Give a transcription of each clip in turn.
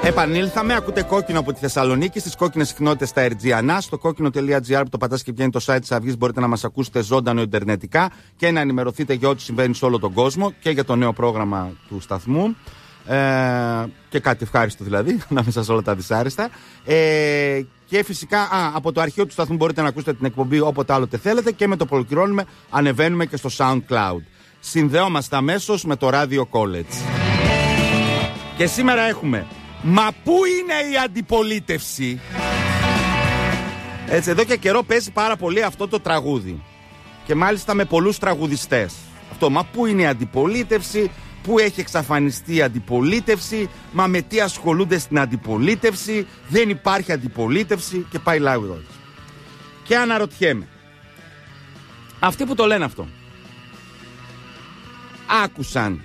Επανήλθαμε, ακούτε Κόκκινο από τη Θεσσαλονίκη, στις κόκκινες συχνότητες στα RGANA, στο κόκκινο.gr που το πατάς και βγαίνει το site της Αυγής. Μπορείτε να μας ακούσετε ζωντανό ιντερνετικά και να ενημερωθείτε για ό,τι συμβαίνει σε όλο τον κόσμο και για το νέο πρόγραμμα του σταθμού. Και κάτι ευχάριστο δηλαδή, ανάμεσα σε όλα τα δυσάρεστα. Και φυσικά από το αρχείο του σταθμού μπορείτε να ακούσετε την εκπομπή όποτε άλλοτε θέλετε και με το που ολοκληρώνουμε ανεβαίνουμε και στο SoundCloud. Συνδεόμαστε αμέσως με το Radio College. Και σήμερα έχουμε «Μα πού είναι η αντιπολίτευση?» Έτσι, εδώ και καιρό παίζει πάρα πολύ αυτό το τραγούδι. Και μάλιστα με πολλούς τραγουδιστές. Αυτό, «Μα πού είναι η αντιπολίτευση?» Πού έχει εξαφανιστεί η αντιπολίτευση? Μα με τι ασχολούνται στην αντιπολίτευση? Δεν υπάρχει αντιπολίτευση και πάει λάγουδος. Και αναρωτιέμαι, αυτοί που το λένε αυτό άκουσαν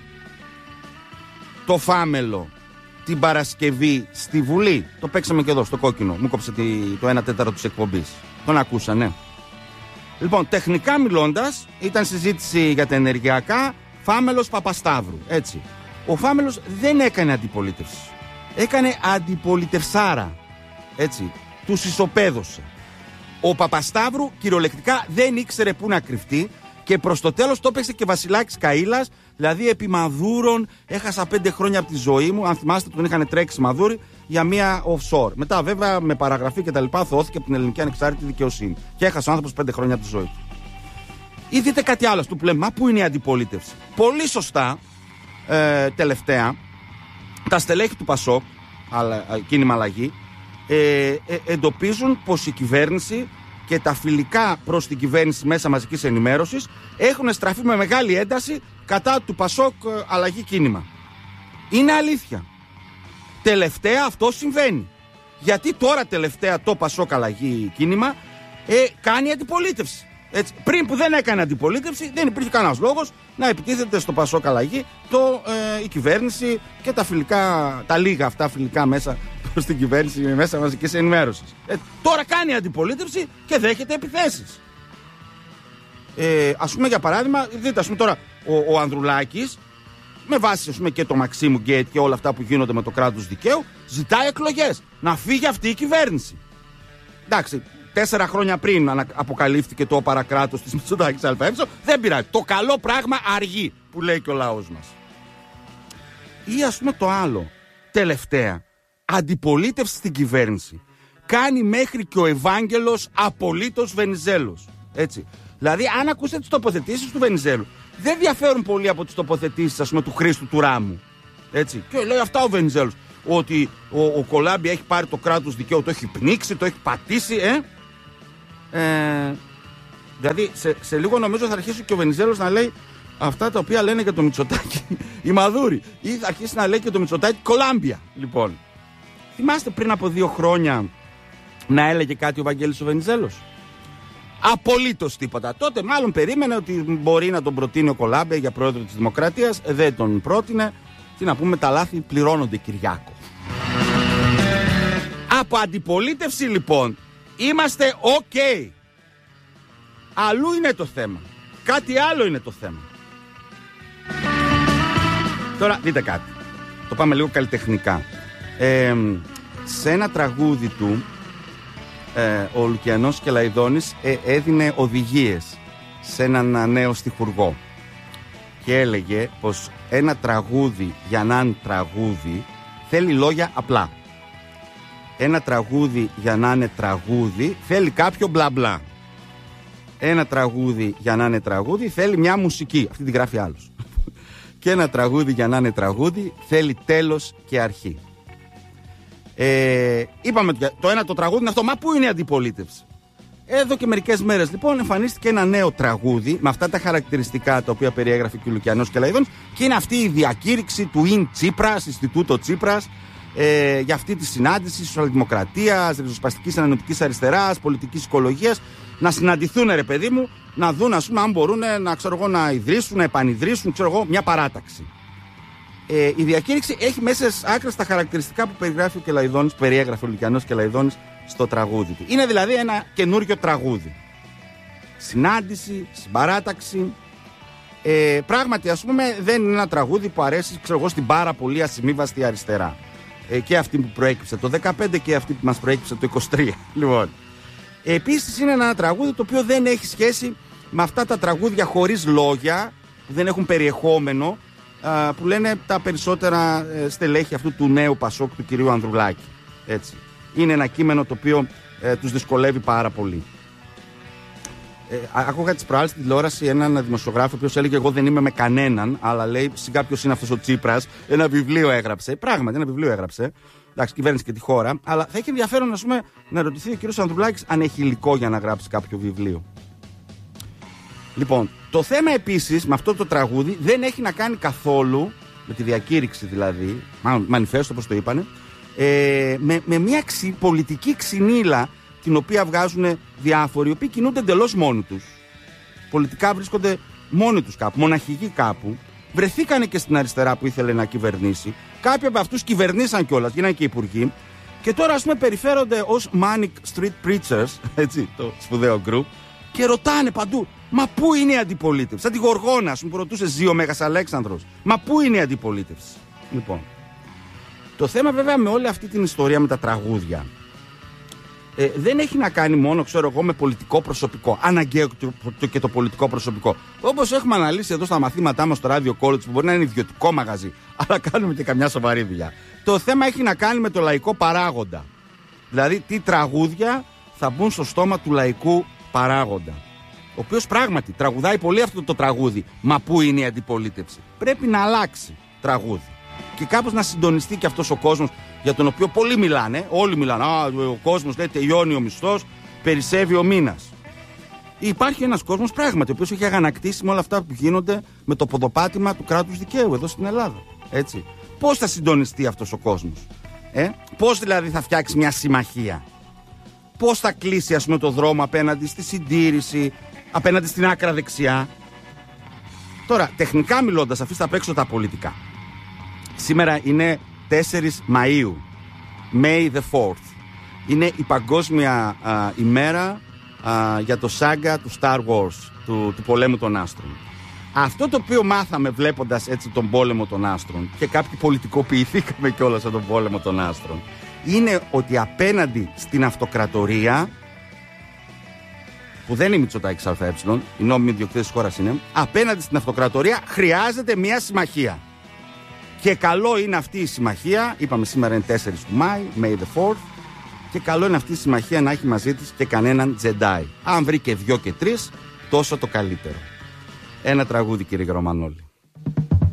το φάμελο την Παρασκευή στη Βουλή? Το παίξαμε και εδώ στο Κόκκινο. Μου κόψε το 1/4 της εκπομπής. Τον ακούσανε? Λοιπόν, τεχνικά μιλώντας, ήταν συζήτηση για τα ενεργειακά. Φάμελος Παπασταύρου, έτσι. Ο Φάμελος δεν έκανε αντιπολίτευση. Έκανε αντιπολιτευσάρα, έτσι. Τους ισοπαίδωσε. Ο Παπασταύρου κυριολεκτικά δεν ήξερε πού να κρυφτεί και προς το τέλος το έπαιξε και Βασιλάκης Καΐλας, δηλαδή επί Μαδούρων. Έχασα 5 χρόνια από τη ζωή μου. Αν θυμάστε, τον είχαν τρέξει Μαδούρη για μία offshore. Μετά, βέβαια, με παραγραφή κτλ. Θωώθηκε από την ελληνική ανεξάρτητη δικαιοσύνη. Και έχασε ο άνθρωπος 5 χρόνια από τη ζωή του. Ή δείτε κάτι άλλο που λέμε, μα πού είναι η αντιπολίτευση? Πολύ σωστά, τελευταία, τα στελέχη του ΠΑΣΟΚ, κίνημα αλλαγή, εντοπίζουν πως η κυβέρνηση και τα φιλικά προς την κυβέρνηση μέσα μαζικής ενημέρωσης έχουν στραφεί με μεγάλη ένταση κατά του ΠΑΣΟΚ αλλαγή κίνημα. Είναι αλήθεια. Τελευταία αυτό συμβαίνει. Γιατί τώρα τελευταία το ΠΑΣΟΚ αλλαγή κίνημα κάνει αντιπολίτευση. Έτσι, πριν που δεν έκανε αντιπολίτευση, δεν υπήρχε κανένας λόγος να επιτίθεται στο ΠΑΣΟΚ αλλαγή η κυβέρνηση και τα φιλικά, τα λίγα αυτά φιλικά μέσα προς την κυβέρνηση μέσα μαζικής ενημέρωσης. Τώρα κάνει αντιπολίτευση και δέχεται επιθέσεις. Ας πούμε, για παράδειγμα, δείτε, ας πούμε τώρα ο Ανδρουλάκης, με βάση, ας πούμε, και το Μαξίμου Γκέιτ και όλα αυτά που γίνονται με το κράτος δικαίου, ζητάει εκλογές. Να φύγει αυτή η κυβέρνηση. Εντάξει. 4 χρόνια πριν αποκαλύφθηκε το παρακράτος της Μητσοτάκης ΑΕ. Δεν πειράζει. Το καλό πράγμα αργεί, που λέει και ο λαός μας. Ή ας πούμε το άλλο. Τελευταία. Αντιπολίτευση στην κυβέρνηση. Κάνει μέχρι και ο Ευάγγελος απολύτως Βενιζέλος. Έτσι. Δηλαδή, αν ακούσετε τις τοποθετήσεις του Βενιζέλου, δεν διαφέρουν πολύ από τις τοποθετήσεις, ας πούμε, του Χρήστου του Ράμου. Έτσι. Και λέει αυτά ο Βενιζέλος. Ότι ο Κολάμπη έχει πάρει το κράτος δικαίου, το έχει πνίξει, το έχει πατήσει, δηλαδή σε λίγο νομίζω θα αρχίσει και ο Βενιζέλος να λέει αυτά τα οποία λένε για το Μητσοτάκη η Μαδούρη, ή θα αρχίσει να λέει και το Μητσοτάκη Κολάμπια. Λοιπόν, θυμάστε πριν από 2 χρόνια να έλεγε κάτι ο Βαγγέλης ο Βενιζέλος? Απολύτως τίποτα. Τότε μάλλον περίμενε ότι μπορεί να τον προτείνει ο Κολάμπια για πρόεδρο της Δημοκρατίας. Δεν τον πρότεινε. Τι να πούμε, τα λάθη πληρώνονται, Κυριάκο. Από αντιπολίτευση λοιπόν είμαστε ok. Αλλού είναι το θέμα. Κάτι άλλο είναι το θέμα. Τώρα δείτε κάτι. Το πάμε λίγο καλλιτεχνικά. Σε ένα τραγούδι του ο Λουκιανός Κελαϊδόνης έδινε οδηγίες σε έναν νέο στιχουργό και έλεγε πως ένα τραγούδι για να είναι τραγούδι θέλει λόγια απλά. Ένα τραγούδι για να είναι τραγούδι θέλει κάποιο μπλα μπλα. Ένα τραγούδι για να είναι τραγούδι θέλει μια μουσική. Αυτή τη γράφει άλλος. Και ένα τραγούδι για να είναι τραγούδι θέλει τέλος και αρχή. Είπαμε το ένα το τραγούδι είναι αυτό. Μα πού είναι η αντιπολίτευση? Εδώ και μερικές μέρες λοιπόν εμφανίστηκε ένα νέο τραγούδι με αυτά τα χαρακτηριστικά τα οποία περιέγραφε και ο Λουκιανός Κελαϊδόνης, και είναι αυτή η διακήρυξη του Ιν Τσίπρας, Ινστιτούτο Τσίπρας, για αυτή τη συνάντηση σοσιαλδημοκρατίας, ριζοσπαστικής ανανεωτικής αριστεράς, πολιτικής οικολογίας, να συναντηθούν, ρε παιδί μου, να δουν, ας πούμε, αν μπορούν να ιδρύσουν, να επανειδρύσουν, μια παράταξη. Η διακήρυξη έχει μέσα στις άκρες τα χαρακτηριστικά που περιγράφει ο Κελαϊδόνης, περιέγραφε ο Λουκιανός Κελαϊδόνης στο τραγούδι του. Είναι δηλαδή ένα καινούριο τραγούδι. Συνάντηση, συμπαράταξη. Πράγματι, ας πούμε, δεν είναι ένα τραγούδι που αρέσει, στην πάρα πολύ ασημίβαστη αριστερά. Και αυτή που προέκυψε το 15 και αυτή που μας προέκυψε το 23. Λοιπόν. Επίσης είναι ένα τραγούδι το οποίο δεν έχει σχέση με αυτά τα τραγούδια χωρίς λόγια, που δεν έχουν περιεχόμενο, που λένε τα περισσότερα στελέχη αυτού του νέου Πασόκ του κυρίου Ανδρουλάκη. Έτσι. Είναι ένα κείμενο το οποίο τους δυσκολεύει πάρα πολύ. Άκουγα τις προάλλες στη τηλεόραση έναν δημοσιογράφο ο οποίος έλεγε: εγώ δεν είμαι με κανέναν, αλλά λέει σιγά ποιος είναι αυτός ο Τσίπρας. Ένα βιβλίο έγραψε. Πράγματι, ένα βιβλίο έγραψε. Εντάξει, κυβέρνηση και τη χώρα. Αλλά θα έχει ενδιαφέρον να ρωτηθεί ο κ. Ανδρουλάκης αν έχει υλικό για να γράψει κάποιο βιβλίο. Λοιπόν, το θέμα επίσης με αυτό το τραγούδι δεν έχει να κάνει καθόλου με τη διακήρυξη, δηλαδή, μανιφέστο όπως το είπανε, με μια πολιτική ξυνήλα την οποία βγάζουν διάφοροι, οι οποίοι κινούνται εντελώς μόνοι τους. Πολιτικά βρίσκονται μόνοι τους κάπου, μοναχικοί κάπου. Βρεθήκανε και στην αριστερά που ήθελε να κυβερνήσει. Κάποιοι από αυτούς κυβερνήσαν κιόλας, γίνανε και υπουργοί. Και τώρα, ας πούμε, περιφέρονται ως Manic Street Preachers, έτσι, το σπουδαίο γκρουπ, και ρωτάνε παντού, μα πού είναι η αντιπολίτευση? Σαν τη Γοργόνα, ας πούμε, που ρωτούσε Ζει ο Μέγας Αλέξανδρος. Μα πού είναι η αντιπολίτευση? Λοιπόν, το θέμα βέβαια με όλη αυτή την ιστορία με τα τραγούδια δεν έχει να κάνει μόνο, ξέρω εγώ, με πολιτικό προσωπικό. Αναγκαίο και το πολιτικό προσωπικό. Όπως έχουμε αναλύσει εδώ στα μαθήματά μας στο Radio College, που μπορεί να είναι ιδιωτικό μαγαζί, αλλά κάνουμε και καμιά σοβαρή δουλειά. Το θέμα έχει να κάνει με το λαϊκό παράγοντα. Δηλαδή, τι τραγούδια θα μπουν στο στόμα του λαϊκού παράγοντα. Ο οποίος πράγματι τραγουδάει πολύ αυτό το τραγούδι. Μα πού είναι η αντιπολίτευση? Πρέπει να αλλάξει τραγούδι. Και κάπως να συντονιστεί και αυτός ο κόσμος για τον οποίο πολλοί μιλάνε. Όλοι μιλάνε. Ο κόσμος λέει τελειώνει ο μισθός, περισσεύει ο μήνας. Υπάρχει ένας κόσμος πράγματι, ο οποίος έχει αγανακτήσει με όλα αυτά που γίνονται με το ποδοπάτημα του κράτους δικαίου εδώ στην Ελλάδα. Έτσι. Πώς θα συντονιστεί αυτός ο κόσμος? Πώς δηλαδή θα φτιάξει μια συμμαχία? Πώς θα κλείσει, ας πούμε, το δρόμο απέναντι στη συντήρηση, απέναντι στην άκρα δεξιά? Τώρα, τεχνικά μιλώντας, αφήστε απ' έξω τα πολιτικά. Σήμερα είναι 4 Μαΐου, May the 4th. Είναι η παγκόσμια ημέρα για το σάγκα του Star Wars, του πολέμου των άστρων. Αυτό το οποίο μάθαμε βλέποντας έτσι τον πόλεμο των άστρων, και κάποιοι πολιτικοποιηθήκαμε κιόλας από τον πόλεμο των άστρων, είναι ότι απέναντι στην αυτοκρατορία, που δεν είναι η Μητσοτάκης ΑΕ, η νόμιμη ιδιοκτήτης της χώρας είναι, απέναντι στην αυτοκρατορία χρειάζεται μια συμμαχία. Και καλό είναι αυτή η συμμαχία, είπαμε σήμερα είναι 4 του Μάη, May the 4th, και καλό είναι αυτή η συμμαχία να έχει μαζί της και κανέναν Τζεντάι. Αν βρει και 2 και 3, τόσο το καλύτερο. Ένα τραγούδι, κύριε Ρωμανόλη.